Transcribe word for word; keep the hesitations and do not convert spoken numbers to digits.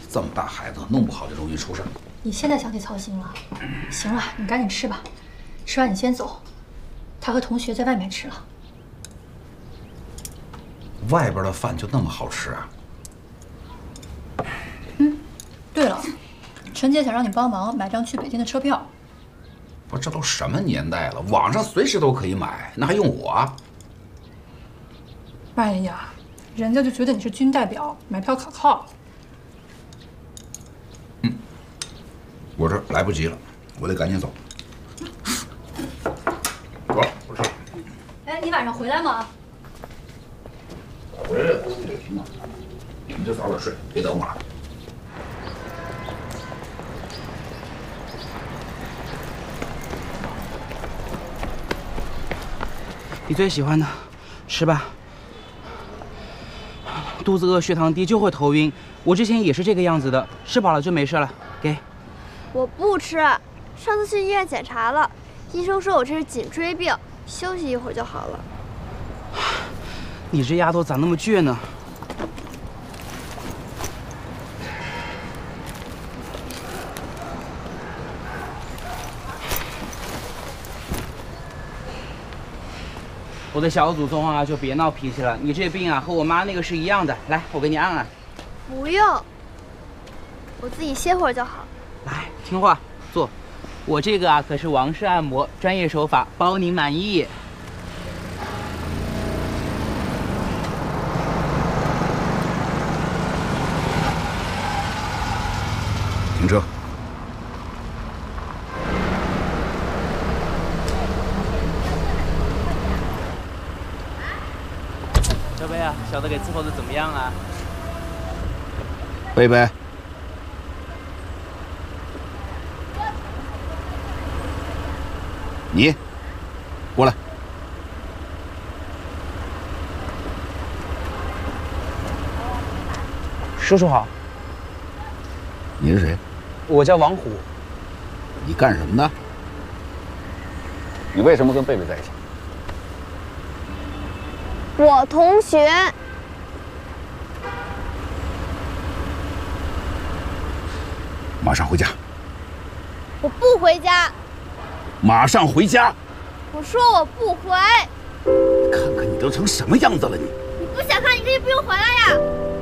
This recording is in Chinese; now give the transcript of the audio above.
这么大孩子，弄不好就容易出事。 你现在想起操心了？行了，你赶紧吃吧，吃完你先走。他和同学在外面吃了。 外边的饭就那么好吃啊？ 嗯，对了，陈姐想让你帮忙买张去北京的车票。 不，这都什么年代了，网上随时都可以买，那还用我啊？ 哎呀，人家就觉得你是军代表，买票可靠。 嗯，我这来不及了，我得赶紧走。走，我吃。 哎，你晚上回来吗？ 回来了，挺忙。你们就早点睡，别等我了。 你最喜欢的，吃吧。肚子饿，血糖低就会头晕，我之前也是这个样子的，吃饱了就没事了。给。 我不吃，上次去医院检查了，医生说我这是颈椎病，休息一会儿就好了。 你这丫头咋那么倔呢？我的小祖宗啊，就别闹脾气了。你这病啊，和我妈那个是一样的。来，我给你按按。 不用，我自己歇会儿就好。 来，听话，坐。我这个啊，可是王氏按摩，专业手法，包您满意。 停车。 小北啊，小的给伺候的怎么样啊？ 贝贝，你过来。 叔叔好。 你是谁？ 我叫王虎。 你干什么的？你为什么跟贝贝在一起？ 我同学。 马上回家。 我不回家。 马上回家。 我说我不回。 看看你都成什么样子了，你！ 你不想看，你可以不用回来呀。